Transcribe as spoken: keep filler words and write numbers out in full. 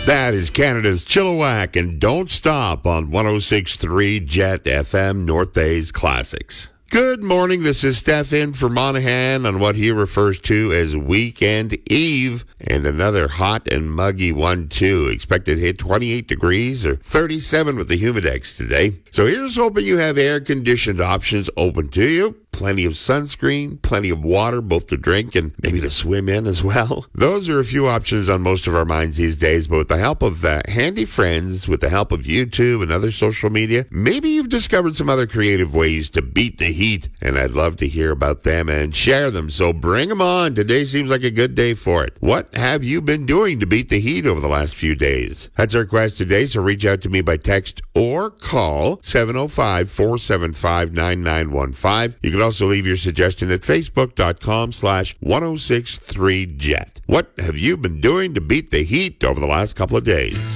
That is Canada's Chilliwack, and Don't Stop on one oh six point three Jet F M, North Bay's Classics. Good morning, this is Steph in for Monahan on what he refers to as Weekend Eve, and another hot and muggy one too. Expected to hit twenty-eight degrees or thirty-seven with the Humidex today. So here's hoping you have air-conditioned options open to you. Plenty of sunscreen, plenty of water, both to drink and maybe to swim in as well. Those are a few options on most of our minds these days, but with the help of uh, handy friends, with the help of YouTube and other social media, maybe you've discovered some other creative ways to beat the heat, and I'd love to hear about them and share them, so bring them on. Today seems like a good day for it. What have you been doing to beat the heat over the last few days? That's our quest today, so reach out to me by text or call seven oh five, four seven five, nine nine one five. You can also leave your suggestion at facebook.com slash 1063jet. What have you been doing to beat the heat over the last couple of days?